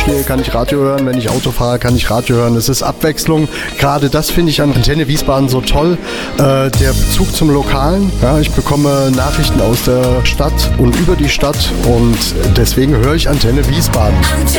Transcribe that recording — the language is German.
stehe, kann ich Radio hören. Wenn ich Auto fahre, kann ich Radio hören. Es ist Abwechslung. Gerade das finde ich an Antenne Wiesbaden so toll. Der Bezug zum Lokalen. Ja, ich bekomme Nachrichten aus der Stadt und über die Stadt und deswegen höre ich Antenne Wiesbaden.